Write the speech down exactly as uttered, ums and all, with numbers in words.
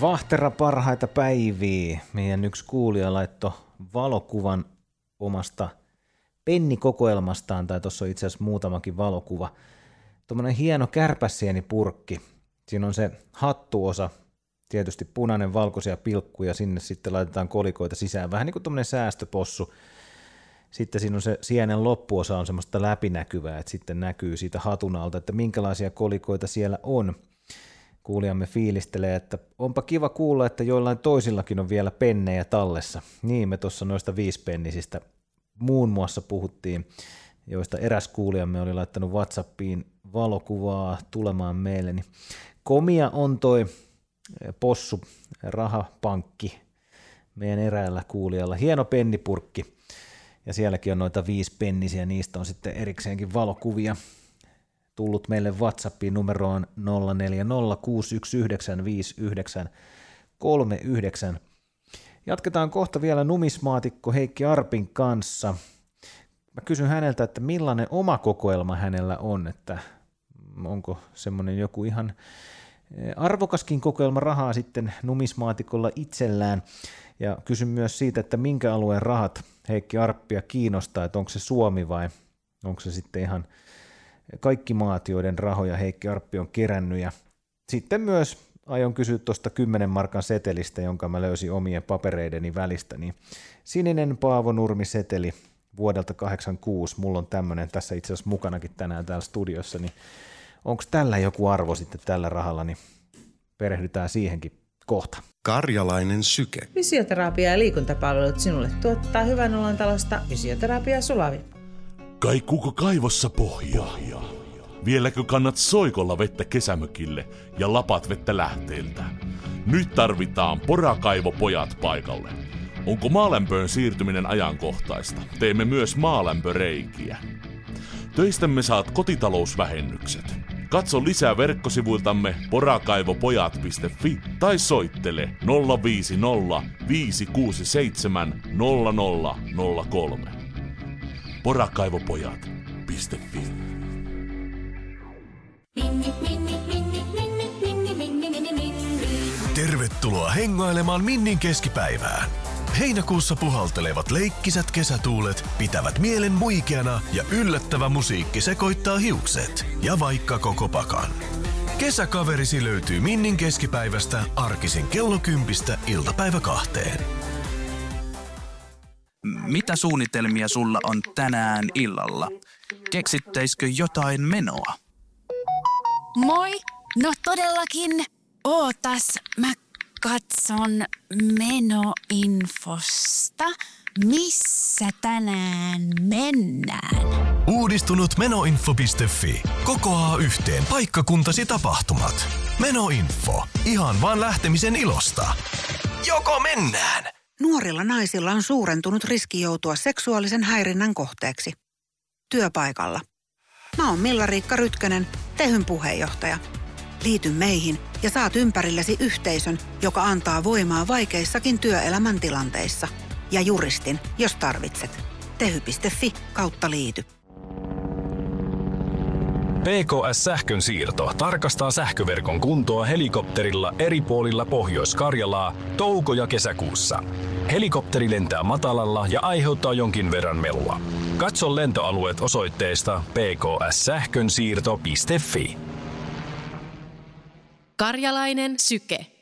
Vahtera parhaita päiviä. Meidän yksi kuulija laittoi valokuvan omasta pennikokoelmastaan, tai tuossa on itse asiassa muutamakin valokuva. Tuommoinen hieno kärpäsienipurkki. Siinä on se hattuosa, tietysti punainen, valkoisia pilkkuja, sinne sitten laitetaan kolikoita sisään, vähän niin kuin tuommoinen säästöpossu. Sitten siinä on se sienen loppuosa on semmoista läpinäkyvää, että sitten näkyy siitä hatun alta, että minkälaisia kolikoita siellä on. Kuulijamme fiilistelee, että onpa kiva kuulla, että joillain toisillakin on vielä pennejä tallessa. Niin, me tuossa noista viispennisistä muun muassa puhuttiin, joista eräs kuulijamme oli laittanut WhatsAppiin valokuvaa tulemaan meille. Niin komia on toi possu, rahapankki meidän eräällä kuulijalla. Hieno pennipurkki. Ja sielläkin on noita viispennisiä, niistä on sitten erikseenkin valokuvia tullut meille WhatsAppiin numeroon nolla neljä nolla kuusi yksi yhdeksän viisi yhdeksän kolme yhdeksän. Jatketaan kohta vielä numismaatikko Heikki Arpin kanssa. Mä kysyn häneltä, että millainen oma kokoelma hänellä on, että onko semmoinen joku ihan arvokaskin kokoelma rahaa sitten numismaatikolla itsellään. Ja kysyn myös siitä, että minkä alueen rahat Heikki Arppia kiinnostaa, että onko se Suomi vai onko se sitten ihan kaikki maat, joiden rahoja Heikki Arppi on kerännyt. Ja sitten myös aion kysyä tuosta kymmenen markan setelistä, jonka mä löysin omien papereideni välistä. Niin sininen Paavo Nurmi-seteli vuodelta kahdeksankymmentäkuusi. Mulla on tämmöinen tässä itse asiassa mukanakin tänään täällä studiossa. Niin onko tällä joku arvo sitten tällä rahalla, niin perehdytään siihenkin kohta. Karjalainen syke. Fysioterapia ja liikuntapalvelut sinulle tuottaa Hyvän olon talosta Fysioterapia Sulavi. Kaikuuko kaivossa pohjaa? Vieläkö kannat soikolla vettä kesämökille ja lapat vettä lähteiltä? Nyt tarvitaan Porakaivopojat paikalle. Onko maalämpöön siirtyminen ajankohtaista? Teemme myös maalämpöreikiä. Töistämme saat kotitalousvähennykset. Katso lisää verkkosivuiltamme porakaivopojat piste fi tai soittele nolla viisi nolla viisi kuusi seitsemän nolla nolla nolla kolme. porakaivopojat piste fi. Tervetuloa hengailemaan Minnin keskipäivään. Heinäkuussa puhaltelevat leikkisät kesätuulet pitävät mielen muikeana ja yllättävä musiikki sekoittaa hiukset ja vaikka koko pakan. Kesäkaverisi löytyy Minnin keskipäivästä arkisin kello kympistä iltapäivä kahteen. Mitä suunnitelmia sulla on tänään illalla? Keksittäisikö jotain menoa? Moi! No todellakin. Ootas, mä katson menoinfosta. Missä tänään mennään? Uudistunut menoinfo piste fi kokoaa yhteen paikkakuntasi tapahtumat. Menoinfo. Ihan vaan lähtemisen ilosta. Joko mennään? Nuorilla naisilla on suurentunut riski joutua seksuaalisen häirinnän kohteeksi. Työpaikalla. Mä oon Milla-Riikka Rytkönen, Tehyn puheenjohtaja. Liity meihin ja saat ympärillesi yhteisön, joka antaa voimaa vaikeissakin työelämän tilanteissa. Ja juristin, jos tarvitset. tehy piste fi kautta liity. P K S-sähkön siirto tarkastaa sähköverkon kuntoa helikopterilla eri puolilla Pohjois-Karjalaa touko- ja kesäkuussa. Helikopteri lentää matalalla ja aiheuttaa jonkin verran melua. Katso lentoalueet osoitteesta p k s sähkönsiirto piste fi. Karjalainen syke.